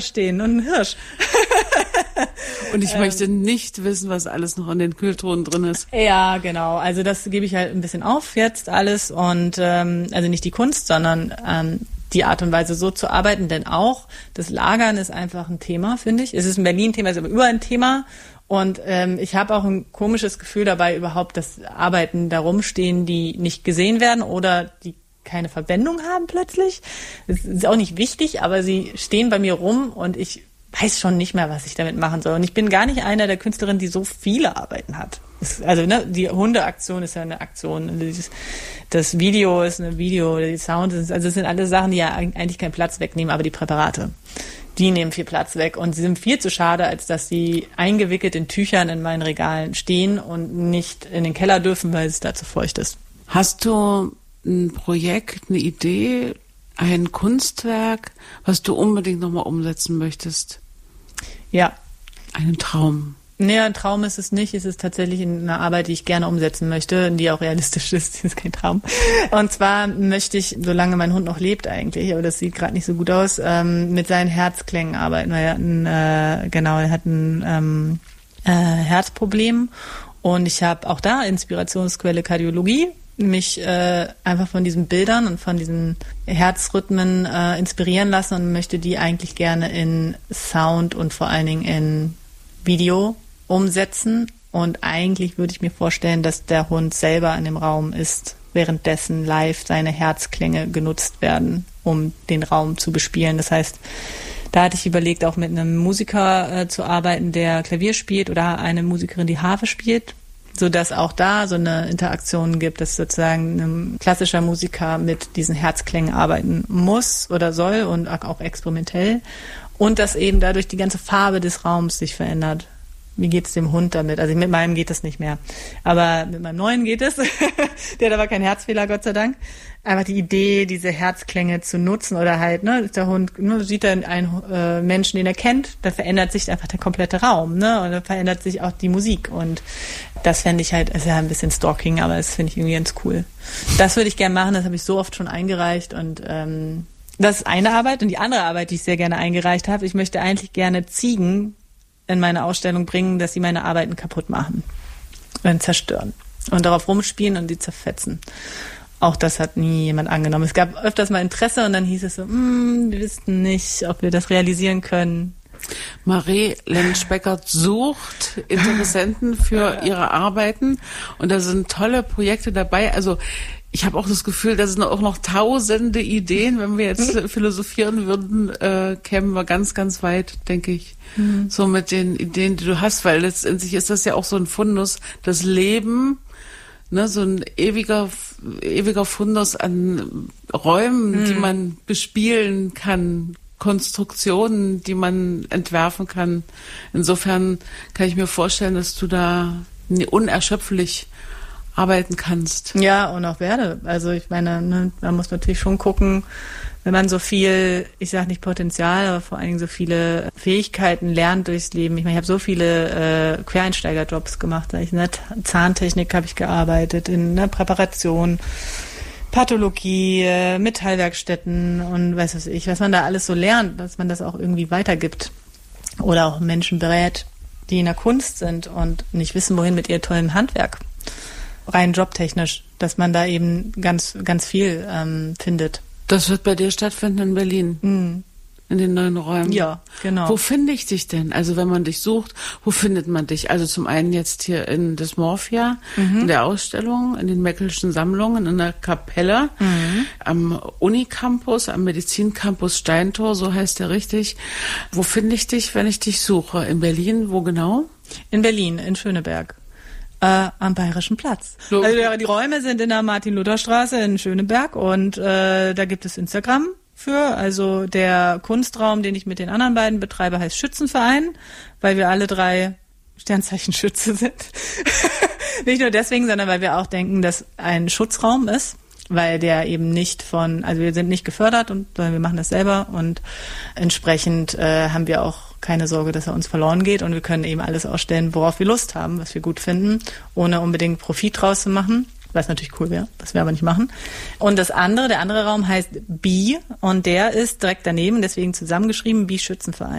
stehen und ein Hirsch. Und ich möchte nicht wissen, was alles noch in den Kühltruhen drin ist. Ja, genau. Also das gebe ich halt ein bisschen auf jetzt alles und also nicht die Kunst, sondern die Art und Weise so zu arbeiten, denn auch das Lagern ist einfach ein Thema, finde ich. Es ist in Berlin ein Thema, es ist aber überall ein Thema. Und ich habe auch ein komisches Gefühl dabei, überhaupt, dass Arbeiten da rumstehen, die nicht gesehen werden oder die keine Verwendung haben plötzlich. Das ist auch nicht wichtig, aber sie stehen bei mir rum und ich weiß schon nicht mehr, was ich damit machen soll. Und ich bin gar nicht einer der Künstlerinnen, die so viele Arbeiten hat. Also die Hundeaktion ist ja eine Aktion. Das Video ist ein Video, die Sound ist, also es sind alle Sachen, die ja eigentlich keinen Platz wegnehmen, aber die Präparate, die nehmen viel Platz weg und sie sind viel zu schade, als dass sie eingewickelt in Tüchern in meinen Regalen stehen und nicht in den Keller dürfen, weil es da zu feucht ist. Hast du ein Projekt, eine Idee, ein Kunstwerk, was du unbedingt nochmal umsetzen möchtest? Ja. Einen Traum? Nee, ein Traum ist es nicht. Es ist tatsächlich eine Arbeit, die ich gerne umsetzen möchte, die auch realistisch ist. Das ist kein Traum. Und zwar möchte ich, solange mein Hund noch lebt eigentlich, aber das sieht gerade nicht so gut aus, mit seinen Herzklängen arbeiten. Weil er hat ein Herzproblem und ich habe auch da Inspirationsquelle Kardiologie, mich einfach von diesen Bildern und von diesen Herzrhythmen inspirieren lassen und möchte die eigentlich gerne in Sound und vor allen Dingen in Video umsetzen. Und eigentlich würde ich mir vorstellen, dass der Hund selber in dem Raum ist, währenddessen live seine Herzklänge genutzt werden, um den Raum zu bespielen. Das heißt, da hatte ich überlegt, auch mit einem Musiker zu arbeiten, der Klavier spielt oder eine Musikerin, die Harfe spielt, sodass auch da so eine Interaktion gibt, dass sozusagen ein klassischer Musiker mit diesen Herzklängen arbeiten muss oder soll und auch experimentell und dass eben dadurch die ganze Farbe des Raums sich verändert. Wie geht's dem Hund damit? Also mit meinem geht das nicht mehr, aber mit meinem neuen geht es. Der hat aber keinen Herzfehler, Gott sei Dank. Einfach die Idee, diese Herzklänge zu nutzen oder halt, der Hund sieht dann einen Menschen, den er kennt, dann verändert sich einfach der komplette Raum, und dann verändert sich auch die Musik und das fände ich halt, ist ja ein bisschen Stalking, aber das finde ich irgendwie ganz cool. Das würde ich gerne machen, das habe ich so oft schon eingereicht und das ist eine Arbeit und die andere Arbeit, die ich sehr gerne eingereicht habe, ich möchte eigentlich gerne Ziegen in meine Ausstellung bringen, dass sie meine Arbeiten kaputt machen und zerstören und darauf rumspielen und die zerfetzen. Auch das hat nie jemand angenommen. Es gab öfters mal Interesse und dann hieß es so, wir wissen nicht, ob wir das realisieren können. Marie Lenz-Speckert sucht Interessenten für ihre Arbeiten und da sind tolle Projekte dabei. Also ich habe auch das Gefühl, da sind auch noch tausende Ideen. Wenn wir jetzt philosophieren würden, kämen wir ganz, ganz weit, denke ich. So mit den Ideen, die du hast, weil letztendlich ist das ja auch so ein Fundus, das Leben, so ein ewiger Fundus an Räumen, die man bespielen kann, Konstruktionen, die man entwerfen kann. Insofern kann ich mir vorstellen, dass du da unerschöpflich arbeiten kannst. Ja, und auch werde. Also ich meine, man muss natürlich schon gucken, wenn man so viel, ich sage nicht Potenzial, aber vor allen Dingen so viele Fähigkeiten lernt durchs Leben. Ich meine, ich habe so viele Quereinsteigerjobs gemacht. Zahntechnik habe ich gearbeitet, in Präparation, Pathologie, Metallwerkstätten und was man da alles so lernt, dass man das auch irgendwie weitergibt. Oder auch Menschen berät, die in der Kunst sind und nicht wissen, wohin mit ihr tollem Handwerk. Rein jobtechnisch, dass man da eben ganz, ganz viel findet. Das wird bei dir stattfinden in Berlin, in den neuen Räumen. Ja, genau. Wo finde ich dich denn? Also wenn man dich sucht, wo findet man dich? Also zum einen jetzt hier in Dysmorphia, in der Ausstellung, in den Meckelschen Sammlungen, in der Kapelle, am Unicampus, am Medizincampus Steintor, so heißt der richtig. Wo finde ich dich, wenn ich dich suche? In Berlin, wo genau? In Berlin, in Schöneberg. Am Bayerischen Platz. So. Also die Räume sind in der Martin-Luther-Straße in Schöneberg und da gibt es Instagram für. Also der Kunstraum, den ich mit den anderen beiden betreibe, heißt Schützenverein, weil wir alle 3 Sternzeichen Schütze sind. Nicht nur deswegen, sondern weil wir auch denken, dass ein Schutzraum ist, weil der eben nicht also wir sind nicht gefördert, sondern wir machen das selber und entsprechend haben wir auch keine Sorge, dass er uns verloren geht und wir können eben alles ausstellen, worauf wir Lust haben, was wir gut finden, ohne unbedingt Profit draus zu machen, was natürlich cool wäre, was wir aber nicht machen. Und der andere Raum heißt BI und der ist direkt daneben, deswegen zusammengeschrieben, BI Schützenverein.